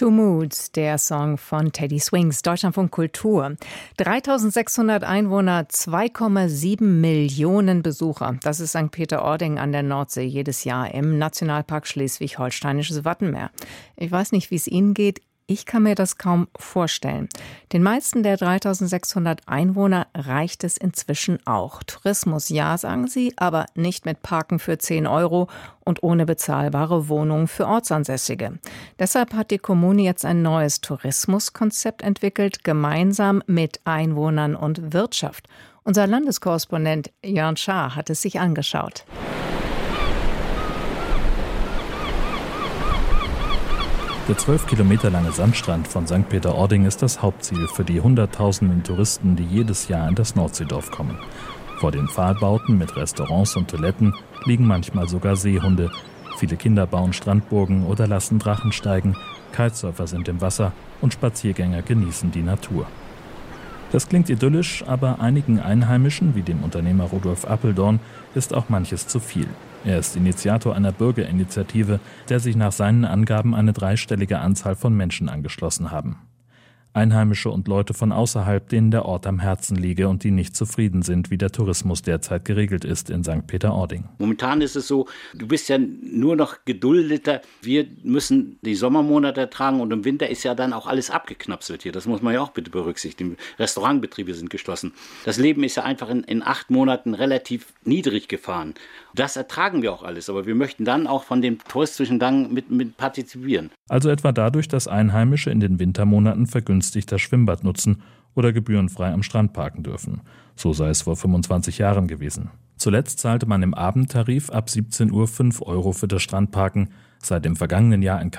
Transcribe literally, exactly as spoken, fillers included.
Two Moods, der Song von Teddy Swings, Deutschlandfunk Kultur. dreitausendsechshundert Einwohner, zwei Komma sieben Millionen Besucher. Das ist Sankt Peter-Ording an der Nordsee jedes Jahr im Nationalpark Schleswig-Holsteinisches Wattenmeer. Ich weiß nicht, wie es Ihnen geht. Ich kann mir das kaum vorstellen. Den meisten der dreitausendsechshundert Einwohner reicht es inzwischen auch. Tourismus, ja, sagen sie, aber nicht mit Parken für zehn Euro und ohne bezahlbare Wohnungen für Ortsansässige. Deshalb hat die Kommune jetzt ein neues Tourismuskonzept entwickelt, gemeinsam mit Einwohnern und Wirtschaft. Unser Landeskorrespondent Jörn Schaar hat es sich angeschaut. Der zwölf Kilometer lange Sandstrand von Sankt Peter-Ording ist das Hauptziel für die hunderttausenden Touristen, die jedes Jahr in das Nordseedorf kommen. Vor den Pfahlbauten mit Restaurants und Toiletten liegen manchmal sogar Seehunde. Viele Kinder bauen Strandburgen oder lassen Drachen steigen, Kitesurfer sind im Wasser und Spaziergänger genießen die Natur. Das klingt idyllisch, aber einigen Einheimischen, wie dem Unternehmer Rudolf Appeldorn, ist auch manches zu viel. Er ist Initiator einer Bürgerinitiative, der sich nach seinen Angaben eine dreistellige Anzahl von Menschen angeschlossen haben. Einheimische und Leute von außerhalb, denen der Ort am Herzen liege und die nicht zufrieden sind, wie der Tourismus derzeit geregelt ist in Sankt Peter-Ording. Momentan ist es so, du bist ja nur noch Geduldeter. Wir müssen die Sommermonate ertragen und im Winter ist ja dann auch alles abgeknapselt hier. Das muss man ja auch bitte berücksichtigen. Restaurantbetriebe sind geschlossen. Das Leben ist ja einfach in, in acht Monaten relativ niedrig gefahren. Das ertragen wir auch alles, aber wir möchten dann auch von dem touristischen Drang mit, mit partizipieren. Also etwa dadurch, dass Einheimische in den Wintermonaten vergünstigt das Schwimmbad nutzen oder gebührenfrei am Strand parken dürfen. So sei es vor fünfundzwanzig Jahren gewesen. Zuletzt zahlte man im Abendtarif ab siebzehn Uhr fünf Euro für das Strandparken. Seit dem vergangenen Jahr in